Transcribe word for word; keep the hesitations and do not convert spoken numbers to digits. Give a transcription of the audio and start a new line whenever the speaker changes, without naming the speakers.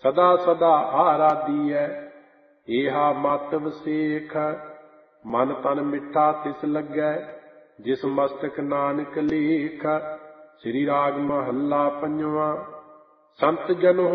ਸਦਾ ਸਦਾ ਆਰਾਧੀਐ। ਏਹਾ ਮਤ ਵਸੇਖ ਮਨ ਤਨ ਮਿੱਠਾ ਤਿਸ ਲੱਗੈ, ਜਿਸ ਮਸਤਕ ਨਾਨਕ ਲੇਖ। ਸ੍ਰੀ ਰਾਗ ਮਹੱਲਾ ਪੰਜਵਾਂ। ਸੰਤ ਜਨ